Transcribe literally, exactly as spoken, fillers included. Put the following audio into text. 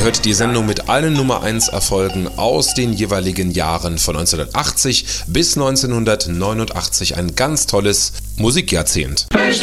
hört die Sendung mit allen Nummer eins Erfolgen aus den jeweiligen Jahren von neunzehnhundertachtzig bis neunzehnhundertneunundachtzig. Ein ganz tolles Musikjahrzehnt.